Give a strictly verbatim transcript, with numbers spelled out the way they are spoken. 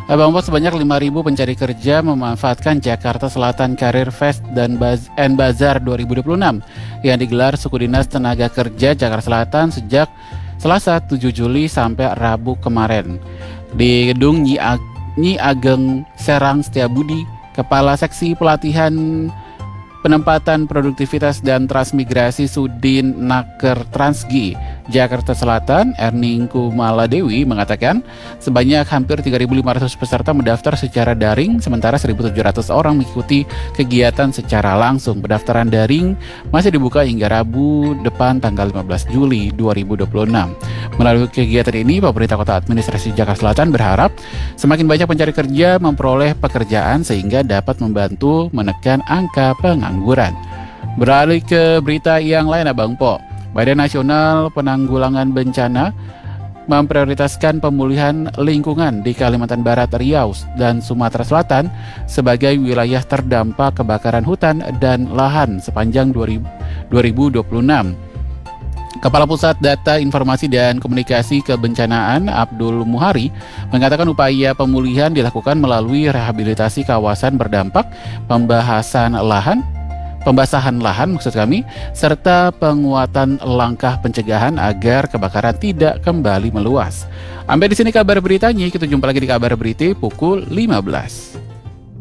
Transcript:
Abang Bos, sebanyak lima ribu pencari kerja memanfaatkan Jakarta Selatan Career Fest dan Baz and Bazaar dua ribu dua puluh enam yang digelar Suku Dinas Tenaga Kerja Jakarta Selatan sejak Selasa tujuh Juli sampai Rabu kemarin di Gedung Nyi, Ag Nyi Ageng Serang Setiabudi. Kepala Seksi Pelatihan Penempatan Produktivitas dan Transmigrasi Sudin Naker Transgi Jakarta Selatan, Erning Kumaladewi mengatakan sebanyak hampir tiga ribu lima ratus peserta mendaftar secara daring, sementara seribu tujuh ratus orang mengikuti kegiatan secara langsung. Pendaftaran daring masih dibuka hingga Rabu depan tanggal lima belas Juli dua ribu dua puluh enam. Melalui kegiatan ini, pemerintah Kota Administrasi Jakarta Selatan berharap semakin banyak pencari kerja memperoleh pekerjaan sehingga dapat membantu menekan angka pengangguran. Beralih ke berita yang lain, Abang Po. Badan Nasional Penanggulangan Bencana memprioritaskan pemulihan lingkungan di Kalimantan Barat, Riau, dan Sumatera Selatan sebagai wilayah terdampak kebakaran hutan dan lahan sepanjang dua ribu dua puluh enam. Kepala Pusat Data Informasi dan Komunikasi Kebencanaan Abdul Muhari mengatakan upaya pemulihan dilakukan melalui rehabilitasi kawasan berdampak, pembahasan lahan, pembasahan lahan maksud kami, serta penguatan langkah pencegahan agar kebakaran tidak kembali meluas. Sampai di sini kabar beritanya, kita jumpa lagi di kabar berita pukul lima belas.